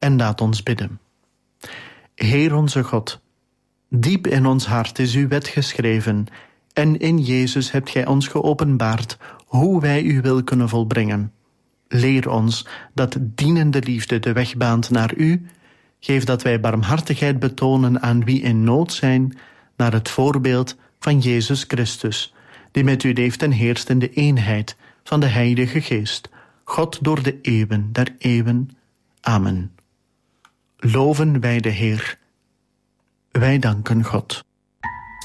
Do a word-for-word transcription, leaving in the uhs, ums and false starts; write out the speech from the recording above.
en laat ons bidden. Heer onze God, diep in ons hart is uw wet geschreven, en in Jezus hebt gij ons geopenbaard hoe wij uw wil kunnen volbrengen. Leer ons dat dienende liefde de weg baant naar u. Geef dat wij barmhartigheid betonen aan wie in nood zijn, naar het voorbeeld van Jezus Christus, die met u leeft en heerst in de eenheid van de Heilige Geest, God door de eeuwen der eeuwen. Amen. Loven wij de Heer. Wij danken God.